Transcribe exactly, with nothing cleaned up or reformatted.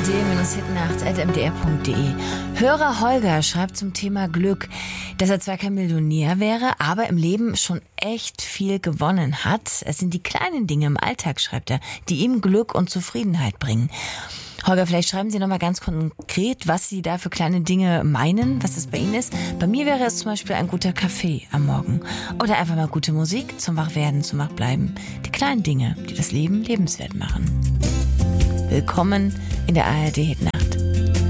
d hitnacht at m d r punkt d e. Hörer Holger schreibt zum Thema Glück, dass er zwar kein Millionär wäre, aber im Leben schon echt viel gewonnen hat. Es sind die kleinen Dinge im Alltag, schreibt er, die ihm Glück und Zufriedenheit bringen. Holger, vielleicht schreiben Sie noch mal ganz konkret, was Sie da für kleine Dinge meinen, was das bei Ihnen ist. Bei mir wäre es zum Beispiel ein guter Kaffee am Morgen. Oder einfach mal gute Musik zum Wachwerden, zum Wachbleiben. Die kleinen Dinge, die das Leben lebenswert machen. Willkommen in der A R D Hitnacht.